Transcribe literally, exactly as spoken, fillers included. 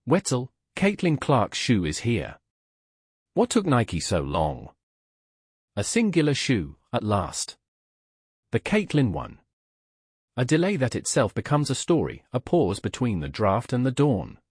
Wetzel, Caitlin Clark's shoe is here. What took Nike so long? A singular shoe, at last. The Caitlin one. A delay that itself becomes a story, a pause between the draft and the dawn.